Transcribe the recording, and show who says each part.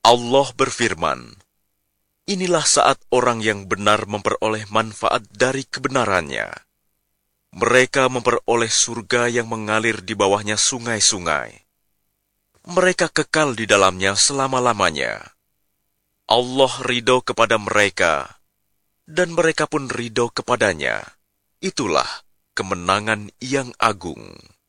Speaker 1: Allah berfirman, inilah saat orang yang benar memperoleh manfaat dari kebenarannya. Mereka memperoleh surga yang mengalir di bawahnya sungai-sungai. Mereka kekal di dalamnya selama-lamanya. Allah ridho kepada mereka, dan mereka pun ridho kepadanya. Itulah kemenangan yang agung.